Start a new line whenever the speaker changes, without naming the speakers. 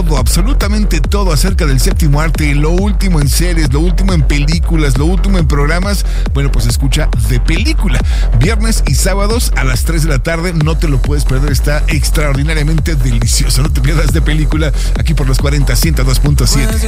todo, absolutamente todo acerca del séptimo arte, lo último en series, lo último en películas, lo último en programas. Bueno, pues escucha De Película. Viernes y sábados a las 3 de la tarde, no te lo puedes perder, está extraordinariamente delicioso. No te pierdas De Película aquí por los 40 102.7.